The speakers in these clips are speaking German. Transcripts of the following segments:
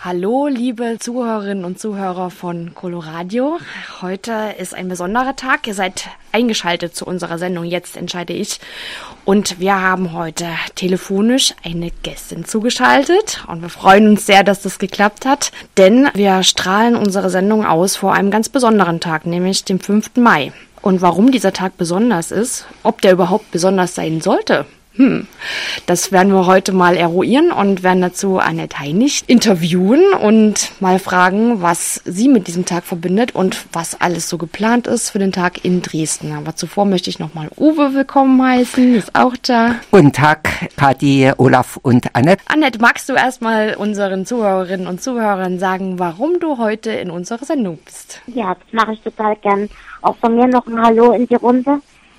Hallo, liebe Zuhörerinnen und Zuhörer von Coloradio. Heute ist ein besonderer Tag. Ihr seid eingeschaltet zu unserer Sendung Jetzt entscheide ich. Und wir haben heute telefonisch eine Gästin zugeschaltet. Und wir freuen uns sehr, dass das geklappt hat. Denn wir strahlen unsere Sendung aus vor einem ganz besonderen Tag, nämlich dem 5. Mai. Und warum dieser Tag besonders ist, ob der überhaupt besonders sein sollte, das werden wir heute mal eruieren und werden dazu Annette Heinig interviewen und mal fragen, was sie mit diesem Tag verbindet und was alles so geplant ist für den Tag in Dresden. Aber zuvor möchte ich nochmal Uwe willkommen heißen, ist auch da. Guten Tag, Kathi, Olaf und Annette. Annette, magst du erstmal unseren Zuhörerinnen und Zuhörern sagen, warum du heute in unserer Sendung bist? Ja, das mache ich total gern. Auch von mir noch ein Hallo in die Runde.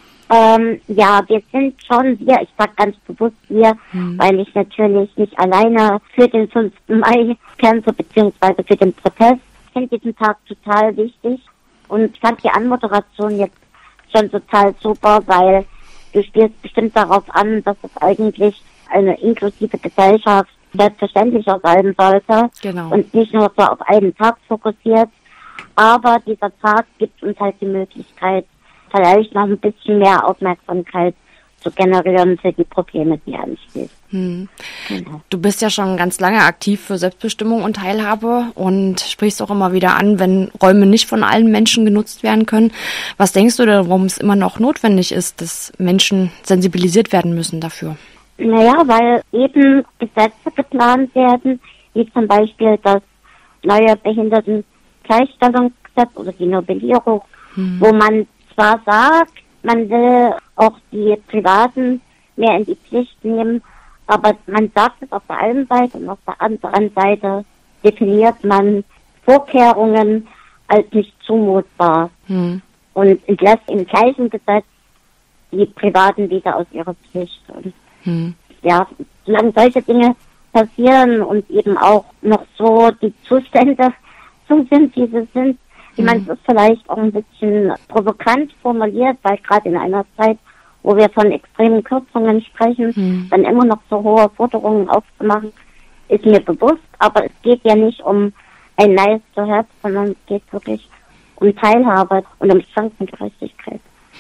Wir sind schon wir, ich sage ganz bewusst wir, weil ich natürlich nicht alleine für den 5. Mai kämpfe, beziehungsweise für den Protest. Ich finde diesen Tag total wichtig und fand die Anmoderation jetzt schon total super, weil du spielst bestimmt darauf an, dass es eigentlich eine inklusive Gesellschaft selbstverständlicher sein sollte. Genau. Und nicht nur so auf einen Tag fokussiert. Aber dieser Tag gibt uns halt die Möglichkeit, vielleicht noch ein bisschen mehr Aufmerksamkeit zu generieren für die Probleme, die anstehen. Genau. Du bist ja schon ganz lange aktiv für Selbstbestimmung und Teilhabe und sprichst auch immer wieder an, wenn Räume nicht von allen Menschen genutzt werden können. Was denkst du denn, warum es immer noch notwendig ist, dass Menschen sensibilisiert werden müssen dafür? Naja, weil eben Gesetze geplant werden, wie zum Beispiel das neue Behindertengleichstellungsgesetz oder die Novellierung, wo man zwar sagt, man will auch die Privaten mehr in die Pflicht nehmen, aber man sagt es auf der einen Seite und auf der anderen Seite definiert man Vorkehrungen als nicht zumutbar und entlässt im gleichen Gesetz die Privaten wieder aus ihrer Pflicht. Und ja, solange solche Dinge passieren und eben auch noch so die Zustände so sind, wie sie sind, ich meine, es ist vielleicht auch ein bisschen provokant formuliert, weil gerade in einer Zeit, wo wir von extremen Kürzungen sprechen, dann immer noch so hohe Forderungen aufzumachen, ist mir bewusst. Aber es geht ja nicht um ein nice to have, sondern es geht wirklich um Teilhabe und um Chancengerechtigkeit.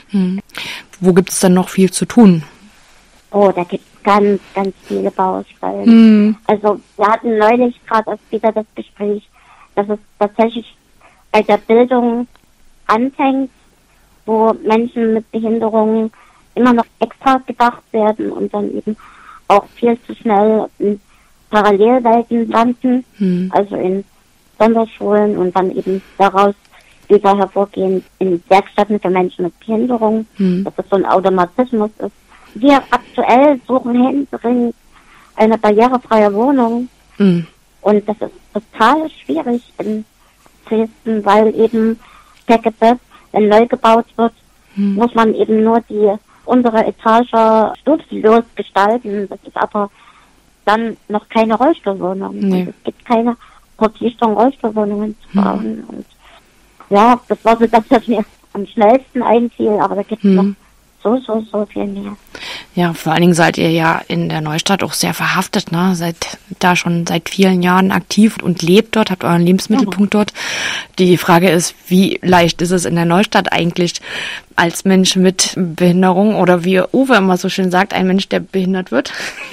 Wo gibt es dann noch viel zu tun? Oh, da gibt es ganz, ganz viele Baustellen. Also wir hatten neulich gerade erst wieder das Gespräch, dass es tatsächlich bei der Bildung anfängt, wo Menschen mit Behinderungen immer noch extra gedacht werden und dann eben auch viel zu schnell in Parallelwelten landen, also in Sonderschulen und dann eben daraus wieder hervorgehen in Werkstätten für Menschen mit Behinderung, dass das so ein Automatismus ist. Wir aktuell suchen händeringend eine barrierefreie Wohnung und das ist total schwierig in Dresden, weil eben der Gesetz, wenn neu gebaut wird, muss man eben nur die untere Etage stufenlos gestalten. Das ist aber dann noch keine Rollstuhlwohnung. Nee. Es gibt keine Verpflichtung, Rollstuhlwohnungen zu bauen. Und ja, das war so das, was mir am schnellsten einfiel, aber da gibt es noch so viel mehr. Ja, vor allen Dingen seid ihr ja in der Neustadt auch sehr verhaftet, ne? Seid da schon seit vielen Jahren aktiv und lebt dort, habt euren Lebensmittelpunkt dort. Die Frage ist, wie leicht ist es in der Neustadt eigentlich als Mensch mit Behinderung oder wie Uwe immer so schön sagt, ein Mensch, der behindert wird?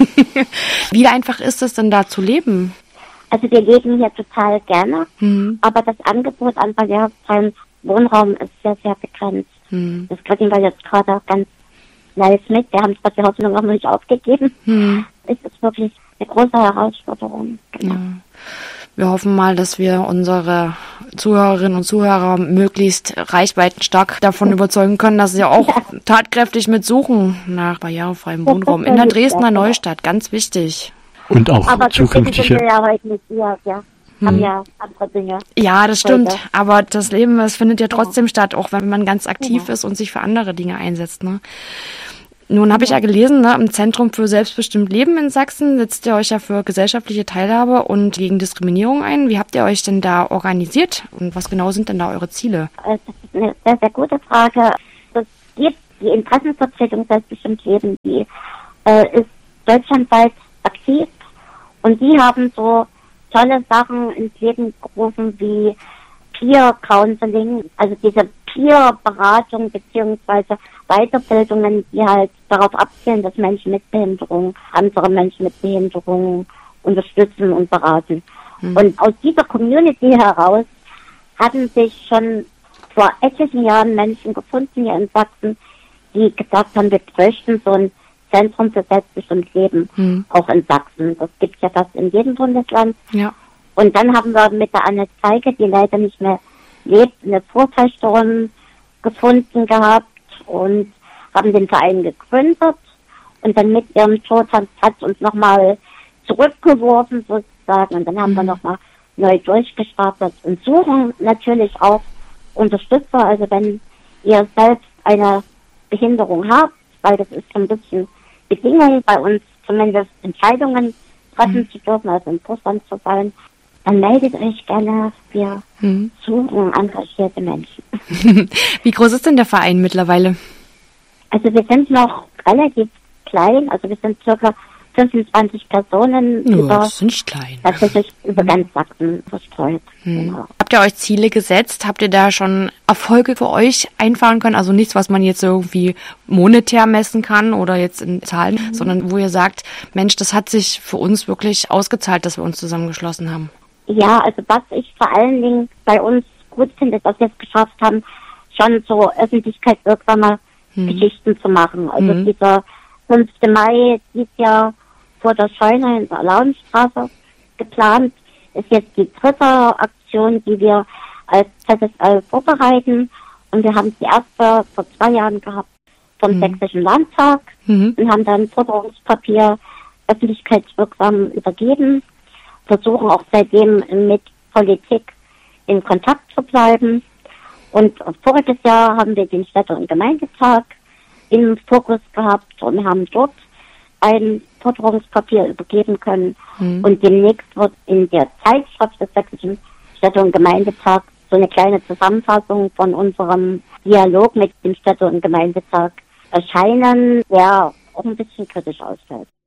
Wie einfach ist es denn da zu leben? Also wir leben hier total gerne, aber das Angebot an barrierefreiem Wohnraum ist sehr, sehr begrenzt. Das kriegen wir jetzt gerade ganz live mit. Wir haben zwar die Hoffnung noch nicht aufgegeben. Es ist wirklich eine große Herausforderung. Genau. Ja. Wir hoffen mal, dass wir unsere Zuhörerinnen und Zuhörer möglichst reichweitenstark davon überzeugen können, dass sie auch tatkräftig mitsuchen nach barrierefreiem Wohnraum in der Dresdner Neustadt. Ganz wichtig. Und auch aber zukünftige... Aber ja heute nicht hier, ja. Haben ja andere Dinge. Ja, das stimmt. Aber das Leben, es findet ja trotzdem statt, auch wenn man ganz aktiv ist und sich für andere Dinge einsetzt. Ne? Nun habe ich ja gelesen, ne, im Zentrum für selbstbestimmt Leben in Sachsen setzt ihr euch ja für gesellschaftliche Teilhabe und gegen Diskriminierung ein. Wie habt ihr euch denn da organisiert und was genau sind denn da eure Ziele? Das ist eine sehr, sehr gute Frage. Es gibt die Interessenvertretung selbstbestimmt Leben, die ist deutschlandweit aktiv und die haben so tolle Sachen ins Leben gerufen wie Peer Counseling, also diese Peer-Beratung beziehungsweise Weiterbildungen, die halt darauf abzielen, dass Menschen mit Behinderung andere Menschen mit Behinderung unterstützen und beraten. Und aus dieser Community heraus hatten sich schon vor etlichen Jahren Menschen gefunden hier in Sachsen, die gesagt haben, wir bräuchten so ein Zentrum für selbstbestimmtes Leben, auch in Sachsen. Das gibt es ja fast in jedem Bundesland. Ja. Und dann haben wir mit der Anne Zeige, die leider nicht mehr lebt, eine Vorfällerin gefunden gehabt und haben den Verein gegründet. Und dann mit ihrem Tod hat uns nochmal zurückgeworfen sozusagen. Und dann haben wir nochmal neu durchgestartet und suchen natürlich auch Unterstützer. Also wenn ihr selbst eine Behinderung habt, weil das ist ein bisschen Bedingung bei uns, zumindest Entscheidungen treffen zu dürfen, also im Vorstand zu sein, dann meldet euch gerne. Wir suchen engagierte Menschen. Wie groß ist denn der Verein mittlerweile? Also wir sind noch relativ klein, also wir sind circa 25 Personen Das ist nicht klein. Tatsächlich über ganz Sachsen verstreut. Genau. Habt ihr euch Ziele gesetzt? Habt ihr da schon Erfolge für euch einfahren können? Also nichts, was man jetzt irgendwie monetär messen kann oder jetzt in Zahlen, sondern wo ihr sagt, Mensch, das hat sich für uns wirklich ausgezahlt, dass wir uns zusammengeschlossen haben. Ja, also was ich vor allen Dingen bei uns gut finde, dass wir es geschafft haben, schon so öffentlichkeitswirksame Geschichten zu machen. Also dieser 5. Mai dieses Jahr vor der Scheune in der Lauenstraße geplant, ist jetzt die 3. Aktion, die wir als ZSL vorbereiten. Und wir haben die erste vor 2 Jahren gehabt vom Sächsischen Landtag und haben dann Forderungspapier öffentlichkeitswirksam übergeben, versuchen auch seitdem mit Politik in Kontakt zu bleiben. Und voriges Jahr haben wir den Städte- und Gemeindetag im Fokus gehabt und haben dort ein Forderungspapier übergeben können. Und demnächst wird in der Zeitschrift des Sächsischen Städte- und Gemeindetags so eine kleine Zusammenfassung von unserem Dialog mit dem Städte- und Gemeindetag erscheinen, der auch ein bisschen kritisch ausfällt.